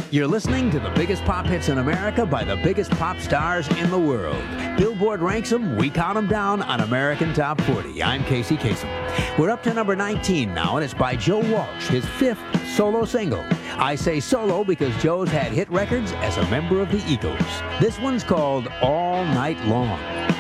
You're listening to the biggest pop hits in America by the biggest pop stars in the world. Billboard ranks them, we count them down on American Top 40. I'm Casey Kasem. We're up to number 19 now, and it's by Joe Walsh, his 5th solo single. I say solo because Joe's had hit records as a member of the Eagles. This one's called All Night Long.